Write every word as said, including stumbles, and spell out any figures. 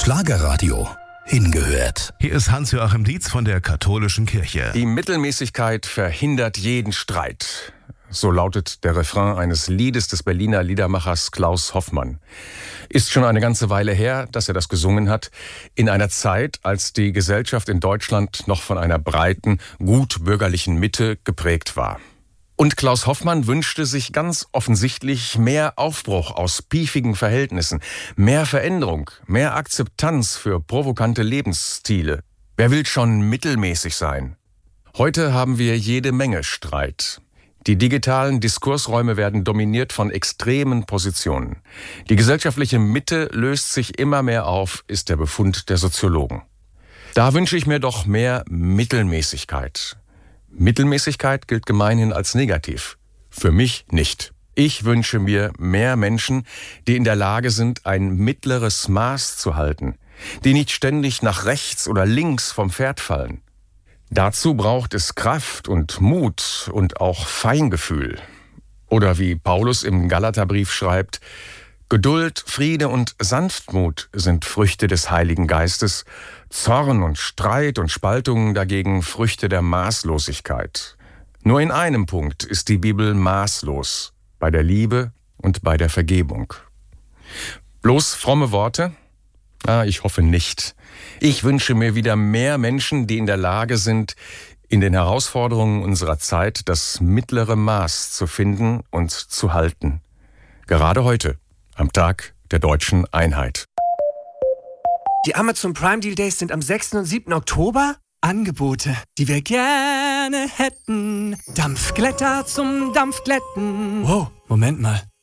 Schlagerradio. Hingehört. Hier ist Hans-Joachim Dietz von der Katholischen Kirche. Die Mittelmäßigkeit verhindert jeden Streit. So lautet der Refrain eines Liedes des Berliner Liedermachers Klaus Hoffmann. Ist schon eine ganze Weile her, dass er das gesungen hat, in einer Zeit, als die Gesellschaft in Deutschland noch von einer breiten, gut bürgerlichen Mitte geprägt war. Und Klaus Hoffmann wünschte sich ganz offensichtlich mehr Aufbruch aus piefigen Verhältnissen, mehr Veränderung, mehr Akzeptanz für provokante Lebensstile. Wer will schon mittelmäßig sein? Heute haben wir jede Menge Streit. Die digitalen Diskursräume werden dominiert von extremen Positionen. Die gesellschaftliche Mitte löst sich immer mehr auf, ist der Befund der Soziologen. Da wünsche ich mir doch mehr Mittelmäßigkeit. Mittelmäßigkeit gilt gemeinhin als negativ. Für mich nicht. Ich wünsche mir mehr Menschen, die in der Lage sind, ein mittleres Maß zu halten, die nicht ständig nach rechts oder links vom Pferd fallen. Dazu braucht es Kraft und Mut und auch Feingefühl. Oder wie Paulus im Galaterbrief schreibt: Geduld, Friede und Sanftmut sind Früchte des Heiligen Geistes, Zorn und Streit und Spaltungen dagegen Früchte der Maßlosigkeit. Nur in einem Punkt ist die Bibel maßlos: bei der Liebe und bei der Vergebung. Bloß fromme Worte? Ah, ich hoffe nicht. Ich wünsche mir wieder mehr Menschen, die in der Lage sind, in den Herausforderungen unserer Zeit das mittlere Maß zu finden und zu halten. Gerade heute, am Tag der deutschen Einheit. Die Amazon Prime Deal Days sind am sechsten und siebten Oktober. Angebote, die wir gerne hätten. Dampfglätter zum Dampfglätten. Wow, Moment mal.